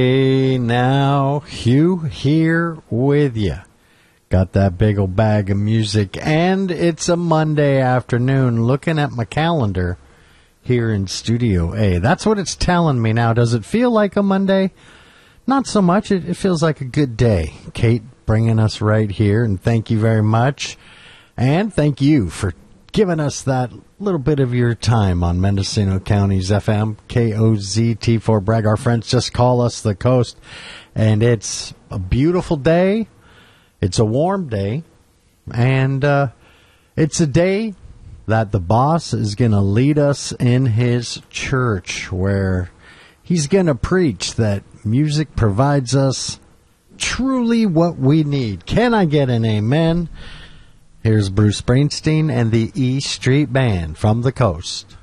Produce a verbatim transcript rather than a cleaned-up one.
Hey, now, Hugh here with you. Got that big old bag of music, and it's a Monday afternoon. Looking at my calendar here in Studio A. That's what it's telling me now. Does it feel like a Monday? Not so much. It, it feels like a good day. Kate bringing us right here, and thank you very much. And thank you for giving us that little bit of your time on Mendocino County's F M, K O Z T four Bragg. Our friends just call us the coast, and it's a beautiful day. It's a warm day, and uh, it's a day that the boss is going to lead us in his church, where he's going to preach that music provides us truly what we need. Can I get an amen? Here's Bruce Springsteen and the E Street Band from the coast.